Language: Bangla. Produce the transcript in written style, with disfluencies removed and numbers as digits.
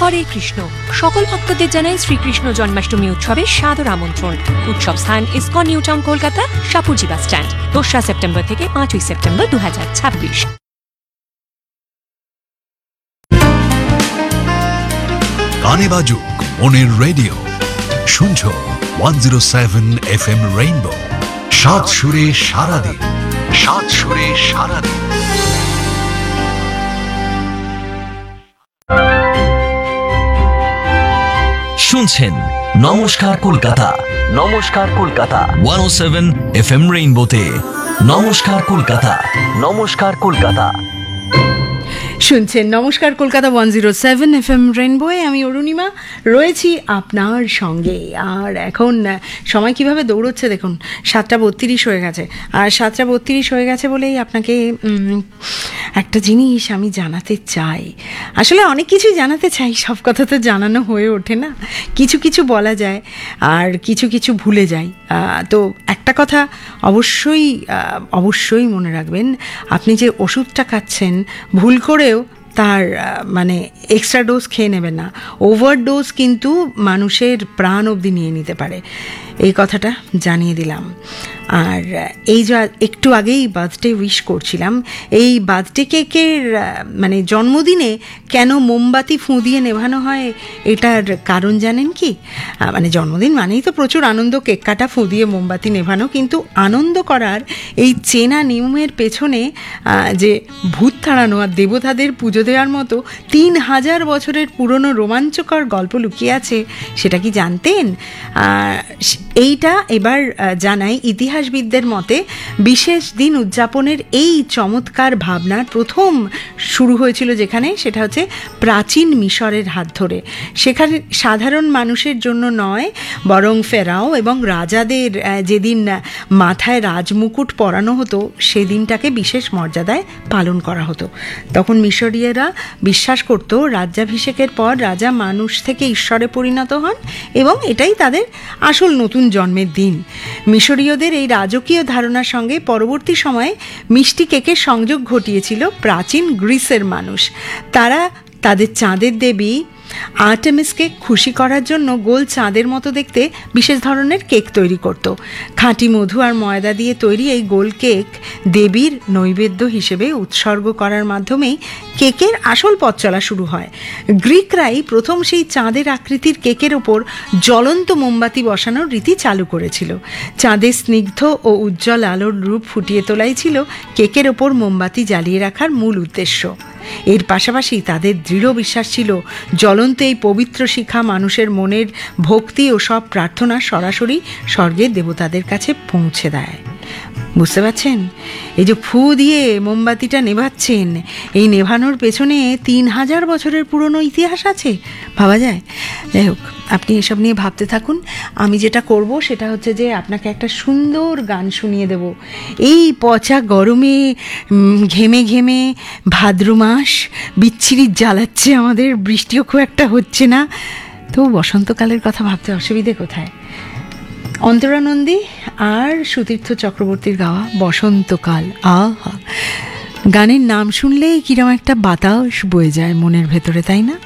হরে কৃষ্ণ। সকল ভক্তদের জানাই শ্রীকৃষ্ণ জন্মাষ্টমী উৎসবের সাদর আমন্ত্রণ। উৎসব স্থান ISKCON new town Kolkata, Shapoorji bus stand, 2রা September থেকে 5ই সেপ্টেম্বর 2026। গানে বাজুক মনের রেডিও, শুনছো 107 FM রেইনবো। সাত সুরে সারাদিন, সাত সুরে সারাদিন। শুনছেন নমস্কার কলকাতা, নমস্কার কলকাতা 107 FM রেইনবোতে। নমস্কার কলকাতা, নমস্কার কলকাতা। শুনছেন নমস্কার কলকাতা 107 FM রেইনবোয়ে। আমি অরুণিমা রয়েছি আপনার সঙ্গে। আর এখন সময় কিভাবে দৌড়চ্ছে দেখুন, 7:32 হয়ে গেছে। আর 7:32 হয়ে গেছে বলেই আপনাকে একটা জিনিস আমি জানাতে চাই। আসলে অনেক কিছুই জানাতে চাই, সব কথা তো জানানো হয়ে ওঠে না, কিছু কিছু বলা যায় আর কিছু কিছু ভুলে যাই। তো একটা কথা অবশ্যই মনে রাখবেন, আপনি যে ওষুধটা খাচ্ছেন ভুল করেও তার মানে এক্সট্রা ডোজ খেয়ে নেবেন না। ওভারডোজ কিন্তু মানুষের প্রাণ অবধি নিয়ে নিতে পারে, এই কথাটা জানিয়ে দিলাম। আর এই যে একটু আগেই বার্থডে উইশ করছিলাম, এই বার্থডে কেকের মানে জন্মদিনে কেন মোমবাতি ফুঁ দিয়ে নেভানো হয় এটার কারণ জানেন কি? মানে জন্মদিন মানেই তো প্রচুর আনন্দ, কেক কাটা, ফুঁ দিয়ে মোমবাতি নেভানো, কিন্তু আনন্দ করার এই চেনা নিয়মের পেছনে যে ভূত তাড়ানো আর দেবতাদের পুজো দেওয়ার মতো 3000 বছরের পুরনো রোমাঞ্চকর গল্প লুকিয়ে আছে, সেটা কি জানতেন? এইটা এবার জানাই। ইতিহাসবিদদের মতে বিশেষ দিন উদযাপনের এই চমৎকার ভাবনার প্রথম শুরু হয়েছিল যেখানে, সেটা হচ্ছে প্রাচীন মিশরের হাত ধরে। সেখানে সাধারণ মানুষের জন্য নয়, বরং ফেরাও এবং রাজাদের যেদিন মাথায় রাজমুকুট পরানো হতো সেদিনটাকে বিশেষ মর্যাদায় পালন করা হতো। তখন মিশরীয়রা বিশ্বাস করত রাজ্যাভিষেকের পর রাজা মানুষ থেকে ঈশ্বরে পরিণত হন এবং এটাই তাদের আসল নতুন জন্মের দিন। মিশরীয়দের এই রাজকীয় ধারণার সঙ্গে পরবর্তী সময়ে মিষ্টি কেকের সংযোগ ঘটিয়েছিল প্রাচীন গ্রিসের মানুষ। তারা তাদের চাঁদের দেবী আর্টেমিসকে খুশি করার জন্য গোল চাঁদের মতো দেখতে বিশেষ ধরনের কেক তৈরি করত। খাঁটি মধু আর ময়দা দিয়ে তৈরি এই গোল কেক দেবীর নৈবেদ্য হিসেবে উৎসর্গ করার মাধ্যমেই কেকের আসল পথ চলা শুরু হয়। গ্রিকরাই প্রথম সেই চাঁদের আকৃতির কেকের ওপর জ্বলন্ত মোমবাতি বসানোর রীতি চালু করেছিল। চাঁদের স্নিগ্ধ ও উজ্জ্বল আলোর রূপ ফুটিয়ে তোলাই ছিল কেকের ওপর মোমবাতি জ্বালিয়ে রাখার মূল উদ্দেশ্য। এর পাশাপাশি তাদের দৃঢ় বিশ্বাস ছিল জ্বলন্ত এই পবিত্র শিখা মানুষের মনের ভক্তি ও সব প্রার্থনা সরাসরি স্বর্গের দেবতাদের কাছে পৌঁছে দেয়। বুঝতে পারছেন? এই যে ফু দিয়ে মোমবাতিটা নেভাচ্ছেন, এই নেভানোর পেছনে 3000 বছরের পুরনো ইতিহাস আছে, ভাবা যায়? যাই হোক, আপনি এসব নিয়ে ভাবতে থাকুন। আমি যেটা করব সেটা হচ্ছে যে আপনাকে একটা সুন্দর গান শুনিয়ে দেব। এই পচা গরমে ঘেমে ঘেমে ভাদ্র মাস বিচ্ছিরি জ্বালাচ্ছে আমাদের, বৃষ্টিও খুব একটা হচ্ছে না, তো বসন্তকালের কথা ভাবতে অসুবিধে কোথায়? অন্তরা নন্দী আর সুতীর্থ চক্রবর্তীর গাওয়া বসন্তকাল। আহা, গানের নাম শুনলেই কিরম একটা বাতাস বয়ে যায় মনের ভেতরে, তাই না?